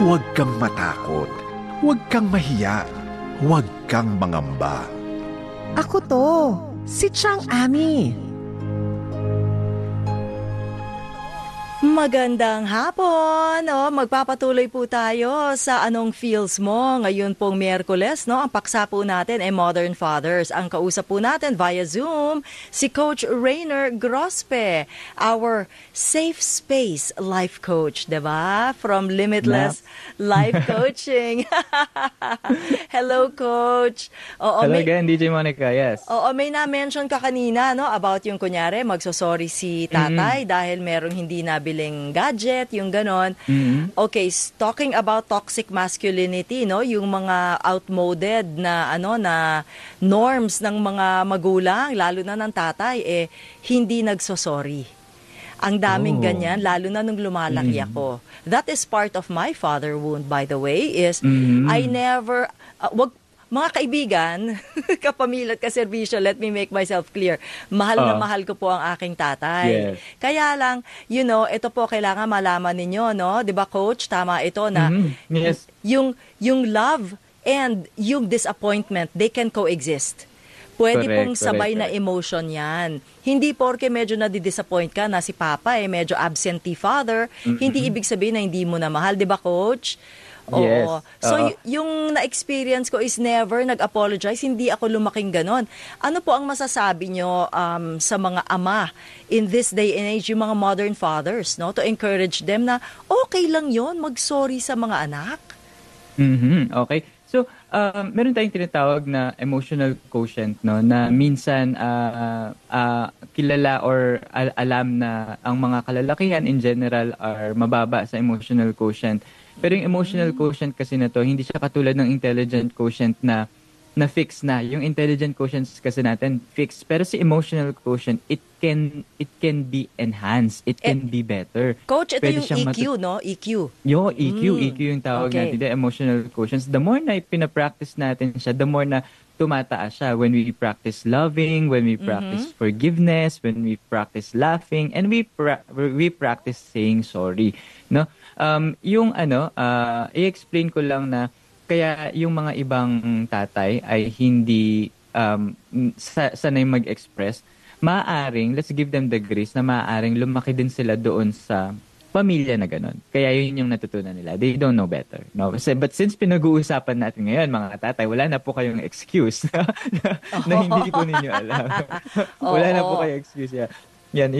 Huwag kang matakot. Huwag kang mahiya. Huwag kang mangamba. Ako to, si Chang Ami. Magandang hapon! Magpapatuloy po tayo sa Anong Feels Mo. Ngayon pong Miyerkules, ang paksa po natin ay Modern Fathers. Ang kausap po natin via Zoom, si Coach Rainer Grospe, our safe space life coach, diba? From Limitless Life Coaching. Hello, Coach! Hello again, DJ Monica, yes. Oo, may na-mention ka kanina, about yung kunyari, magsosorry si tatay dahil merong hindi nabiling gadget, yung ganon. Okay, talking about toxic masculinity, yung mga outmoded na na norms ng mga magulang, lalo na ng tatay, hindi nagsosorry. Ang daming ganyan, lalo na nung lumalaki ako. That is part of my father wound, by the way, is I never, mga kaibigan, kapamilya at kaserbisyo, let me make myself clear. Mahal na mahal ko po ang aking tatay. Yes. Kaya lang, ito po kailangan malaman ninyo, no? 'Di ba, Coach? Tama ito na Yes. yung love and yung disappointment, they can coexist. Pwede pong sabay na emotion yan. Hindi porke medyo nadi-disappoint ka na si Papa medyo absentee father, hindi ibig sabihin na hindi mo na mahal, 'di ba, Coach? Oo. Yes. So, yung na-experience ko is never nag-apologize. Hindi ako lumaking ganon. Ano po ang masasabi nyo sa mga ama in this day and age, yung mga modern fathers, to encourage them na okay lang yon mag-sorry sa mga anak? Okay. So, meron tayong tinatawag na emotional quotient, na minsan kilala or alam na ang mga kalalakihan in general are mababa sa emotional quotient. Pero yung emotional quotient kasi na to, hindi siya katulad ng intelligent quotient na fix na. Yung intelligent quotient kasi natin fixed. Pero si emotional quotient, it can be enhanced. It can be better. Coach, ito Pwede yung EQ, no? EQ. EQ yung tawag natin, the emotional quotients. The more na pinapractice natin siya, the more na tumataas siya. When we practice loving, when we practice forgiveness, when we practice laughing, and we practice saying sorry. No? I-explain ko lang na kaya yung mga ibang tatay ay hindi sanay mag-express, maaaring, let's give them the grace, na maaaring lumaki din sila doon sa pamilya na gano'n. Kaya yun yung natutunan nila. They don't know better. No? But since pinag-uusapan natin ngayon, mga tatay, wala na po kayong excuse na hindi po ninyo alam. Wala na po kayong excuse. Yan.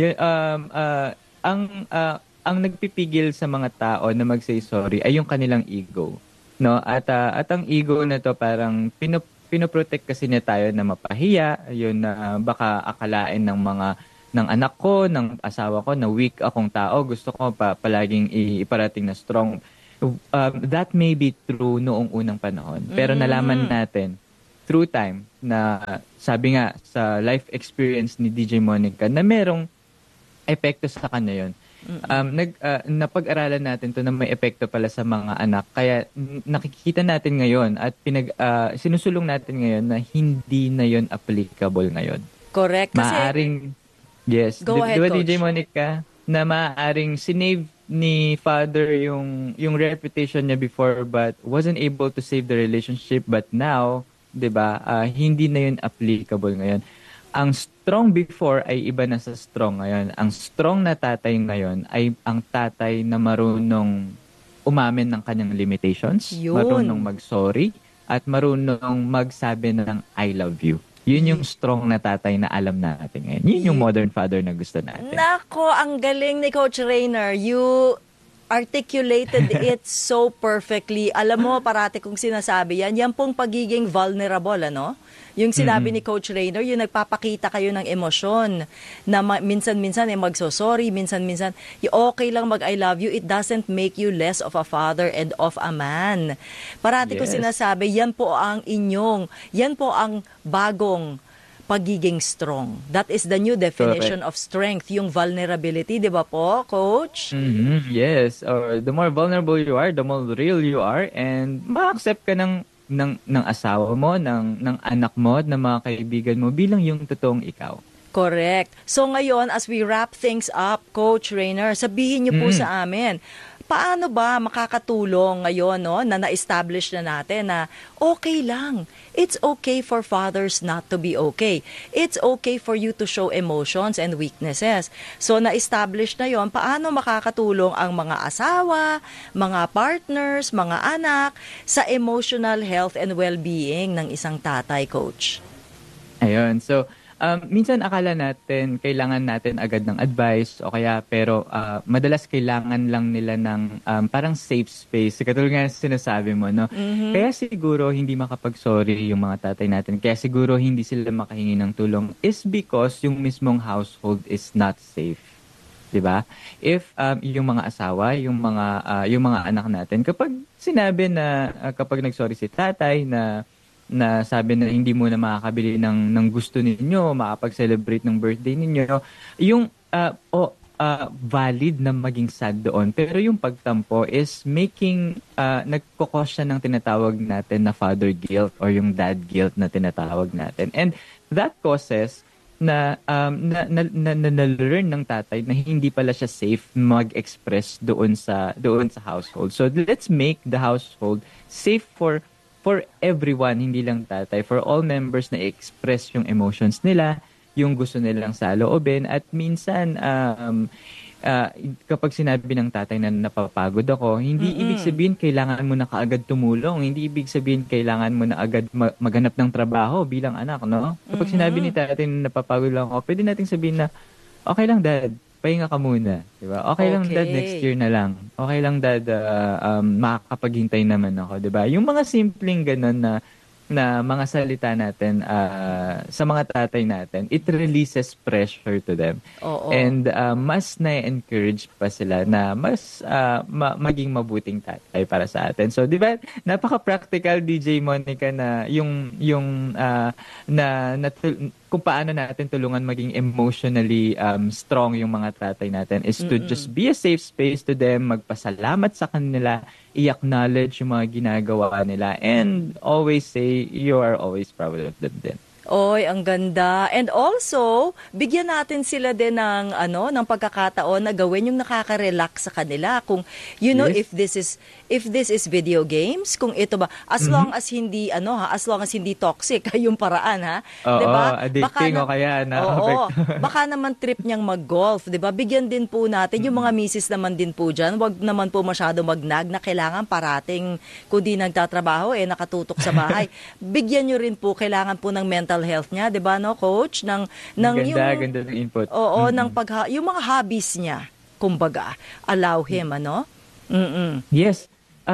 Ang nagpipigil sa mga tao na mag-say sorry ay yung kanilang ego. No? At ang ego na to parang pinoprotect kasi niya tayo na mapahiya, yun na baka akalain ng anak ko, ng asawa ko na weak akong tao, gusto ko palaging iparating na strong. That may be true noong unang panahon. Pero nalaman natin through time na sabi nga sa life experience ni DJ Monica na merong epekto sa kanya yun. Napag-aralan natin to na may epekto pala sa mga anak. Kaya nakikita natin ngayon at sinusulong natin ngayon na hindi na yon applicable ngayon. Correct. Kasi, yes. Go ahead, Coach. DJ Monica, na maaaring sinave ni father yung reputation niya before but wasn't able to save the relationship, but now, 'di ba? Hindi na yun applicable ngayon. Ang strong before ay iba na sa strong ngayon. Ang strong na tatay ngayon ay ang tatay na marunong umamin ng kanyang limitations, marunong mag-sorry, at marunong magsabi ng I love you. Yun yung strong na tatay na alam natin ngayon. Yun yung modern father na gusto natin. Nako, ang galing ni Coach Rainer. You articulated it so perfectly. Alam mo, parati kong sinasabi yan pong pagiging vulnerable, Yung sinabi ni Coach Rainer, yung nagpapakita kayo ng emosyon na minsan-minsan magsosorry, minsan-minsan okay lang mag-I love you, it doesn't make you less of a father and of a man. Parati ko sinasabi, yan po ang bagong pagiging strong. That is the new definition of strength, yung vulnerability, di ba po, Coach? Yes. Or the more vulnerable you are, the more real you are, and ma-accept ka ng asawa mo, ng anak mo, ng mga kaibigan mo bilang yung totoong ikaw. Correct. So ngayon, as we wrap things up, Coach Rainer, sabihin niyo po sa amin, paano ba makakatulong ngayon, no, na na-establish na natin na okay lang. It's okay for fathers not to be okay. It's okay for you to show emotions and weaknesses. So, na-establish na yon, paano makakatulong ang mga asawa, mga partners, mga anak sa emotional health and well-being ng isang tatay, Coach? Ayun. So, minsan akala natin kailangan natin agad ng advice o kaya pero madalas kailangan lang nila ng parang safe space. Katulad nga sinasabi mo, no? Kaya siguro hindi makapag-sorry yung mga tatay natin. Kaya siguro hindi sila makahingi ng tulong is because yung mismong household is not safe. 'Di ba? If yung mga asawa, yung mga anak natin, kapag sinabi na kapag nagsorry si tatay na sabi na hindi mo na makakabili ng gusto ninyo, makapag-celebrate ng birthday ninyo, yung valid na maging sad doon. Pero yung pagtampo is nagkukos siya ng tinatawag natin na father guilt or yung dad guilt na tinatawag natin. And that causes na learn ng tatay na hindi pala siya safe mag-express doon sa household. So let's make the household safe for everyone, hindi lang tatay, for all members na express yung emotions nila, yung gusto nilang saloobin. At minsan, kapag sinabi ng tatay na napapagod ako, hindi ibig sabihin kailangan mo na kaagad tumulong. Hindi ibig sabihin kailangan mo na agad maghanap ng trabaho bilang anak, no? Kapag sinabi ni tatay na napapagod lang ako, pwede nating sabihin na, okay lang dad, pahinga ka muna, di ba? Okay lang dad, next year na lang. Okay lang dad, makakapaghintay naman ako, di ba? Yung mga simpleng ganun na mga salita natin sa mga tatay natin, it releases pressure to them. Oo. And mas na-encourage pa sila na mas maging mabuting tatay para sa atin. So, di ba, napaka-practical, DJ Monica, na kung paano natin tulungan maging emotionally strong yung mga tatay natin is to just be a safe space to them, magpasalamat sa kanila, i-acknowledge yung mga ginagawa nila, and always say you are always proud of them din. Oy, ang ganda. And also, bigyan natin sila din ng pagkakataon na gawin yung nakaka-relax sa kanila. Kung if this is video games, kung ito ba as long as hindi as long as hindi toxic yung paraan, ha. Oo, 'Di ba? addicting o kaya baka naman trip niyang mag-golf, 'di ba? Bigyan din po natin yung mga misis naman din po diyan. Wag naman po masyado magnag na kailangan parating kung di nagtatrabaho nakatutok sa bahay. Bigyan niyo rin po, kailangan po ng mental health niya, 'di ba, no, coach, ng ganda ng input. Oo, yung mga hobbies niya, kumbaga, allow him, Yes.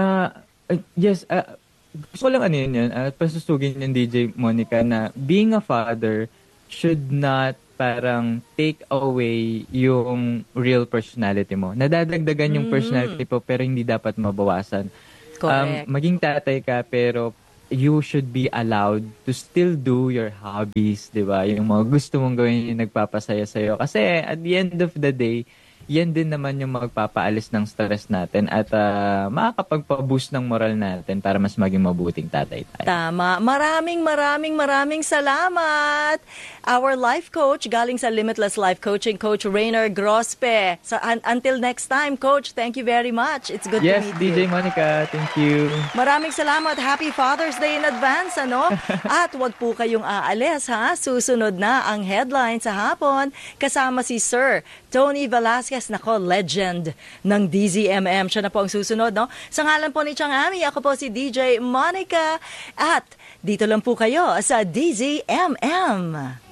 Gusto ko lang yun, pasusugin yung DJ Monica na being a father should not parang take away yung real personality mo. Nadadagdagan yung personality po pero hindi dapat mabawasan. Correct. Maging tatay ka pero you should be allowed to still do your hobbies, di ba? Yung mga gusto mong gawin yung nagpapasaya sa'yo. Kasi at the end of the day, yan din naman yung magpapaalis ng stress natin at makakapagpa-boost ng moral natin para mas maging mabuting tatay tayo. Tama. Maraming salamat. Our life coach, galing sa Limitless Life Coaching, Coach Rainer Grospe. So, until next time, Coach, thank you very much. It's good to meet you. Yes, DJ Monica, thank you. Maraming salamat. Happy Father's Day in advance, At wag po kayong aalis, ha? Susunod na ang headline sa hapon kasama si Sir Tony Velasquez, legend ng DZMM. Siya na po ang susunod, no? Sa ngalan po ni Chang Ami, ako po si DJ Monica. At dito lang po kayo sa DZMM.